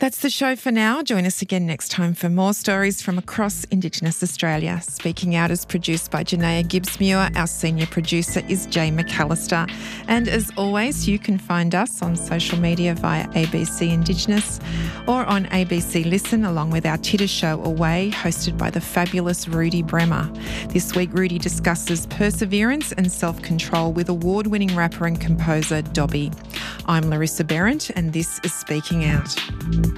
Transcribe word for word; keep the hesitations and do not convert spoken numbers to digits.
That's the show for now. Join us again next time for more stories from across Indigenous Australia. Speaking Out is produced by Janaea Gibbs-Muir. Our senior producer is Jay McAllister. And as always, you can find us on social media via A B C Indigenous or on A B C Listen, along with our Titter show Away, hosted by the fabulous Rudy Bremer. This week, Rudy discusses perseverance and self-control with award-winning rapper and composer Dobby. I'm Larissa Behrendt, and this is Speaking Out.